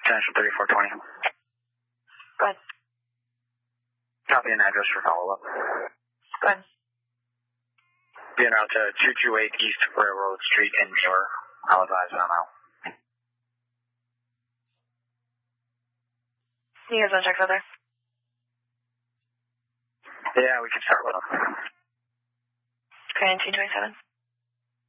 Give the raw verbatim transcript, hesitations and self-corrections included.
Potential thirty-four twenty. Go ahead. Copy an address for follow-up. Go ahead. Being out to two two eight East Railroad Street in Muir. I'll advise them out. You guys want to check further? Yeah, we can start with them. Okay, nineteen twenty-seven.